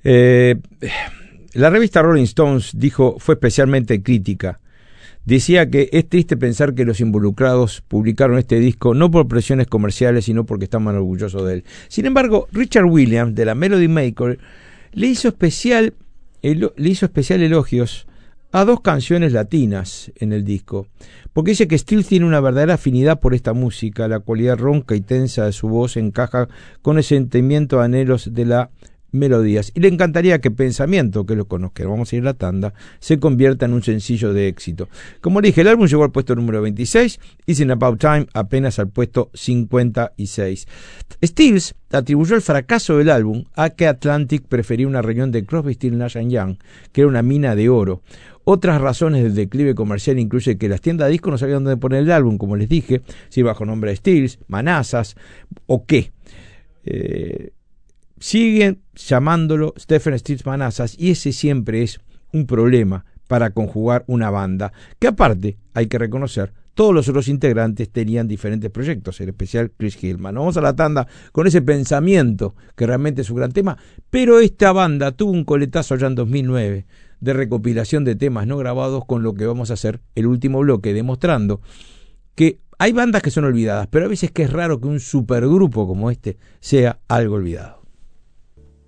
Eh, la revista Rolling Stones fue especialmente crítica. Decía que es triste pensar que los involucrados publicaron este disco no por presiones comerciales, sino porque estaban orgullosos de él. Sin embargo, Richard Williams, de la Melody Maker, le hizo especial elogios a dos canciones latinas en el disco, porque dice que Stills tiene una verdadera afinidad por esta música. La cualidad ronca y tensa de su voz encaja con el sentimiento de anhelos de la melodías, y le encantaría que Pensamiento, que lo conozca, vamos a ir a la tanda, se convierta en un sencillo de éxito. Como le dije, el álbum llegó al puesto número 26, Isn't About Time apenas al puesto 56. Stills atribuyó el fracaso del álbum a que Atlantic prefería una reunión de Crosby, Stills, Nash & Young, que era una mina de oro. Otras razones del declive comercial incluye que las tiendas de discos no sabían dónde poner el álbum, como les dije, si bajo nombre de Stills, Manassas o qué. Siguen llamándolo Stephen Stills Manassas, y ese siempre es un problema para conjugar una banda, que aparte, hay que reconocer, todos los otros integrantes tenían diferentes proyectos, en especial Chris Hillman. Vamos a la tanda con ese Pensamiento, que realmente es un gran tema, pero esta banda tuvo un coletazo ya en 2009 de recopilación de temas no grabados, con lo que vamos a hacer el último bloque, demostrando que hay bandas que son olvidadas, pero a veces que es raro que un supergrupo como este sea algo olvidado.